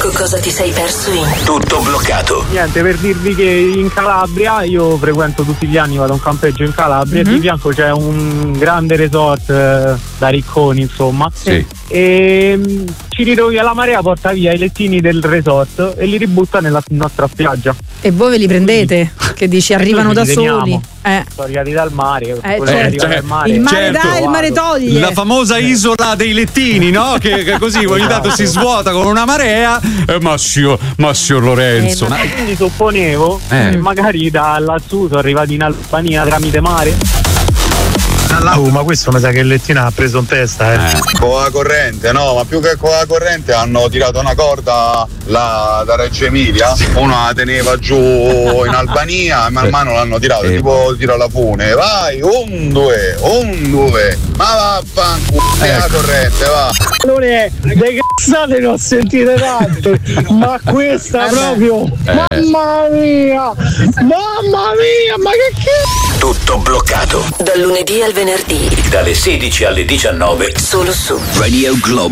cosa ti sei perso in Tutto bloccato. Niente, per dirvi che in Calabria io frequento tutti gli anni, vado a un campeggio in Calabria, e di fianco c'è un grande resort da ricconi, insomma. Sì. E ci ritrovi alla marea, porta via i lettini del resort e li ributta nella nostra spiaggia. E voi ve li prendete? Che dici, arrivano da soli? Sono arrivati dal mare, dal mare. Il mare dà, il mare toglie. La famosa isola dei lettini, no? Che così ogni tanto si svuota con una marea. Massimo Lorenzo. Quindi supponevo che magari da lassù sono arrivati in Albania tramite mare. Ma questo mi sa che il lettino ha preso in testa, Con la corrente, no, ma più che con la corrente hanno tirato una corda là da Reggio Emilia, uno la teneva giù in Albania e man mano l'hanno tirato, tipo tira la fune, vai, un due, ma vaffanculo, la corrente, va. Allora, le cazzate ne ho sentite tante, ma questa proprio, mamma mia, ma che Tutto bloccato. Dal lunedì al venerdì Dalle 16 alle 19. solo su Radio Globo.